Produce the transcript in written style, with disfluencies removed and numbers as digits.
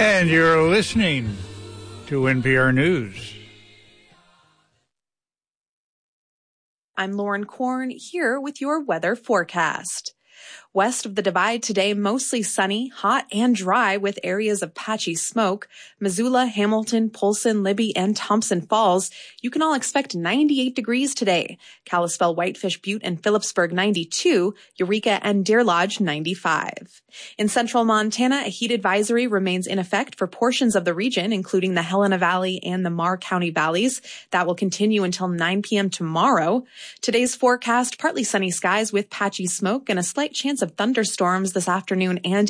And you're listening to NPR News. I'm Lauren Korn here with your weather forecast. West of the Divide today, mostly sunny, hot, and dry with areas of patchy smoke. Missoula, Hamilton, Polson, Libby, and Thompson Falls. You can all expect 98 degrees today. Kalispell, Whitefish, Butte, and Phillipsburg 92. Eureka and Deer Lodge 95. In central Montana, a heat advisory remains in effect for portions of the region, including the Helena Valley and the Marr County valleys. That will continue until 9 p.m. tomorrow. Today's forecast, partly sunny skies with patchy smoke and a slight chance of thunderstorms this afternoon and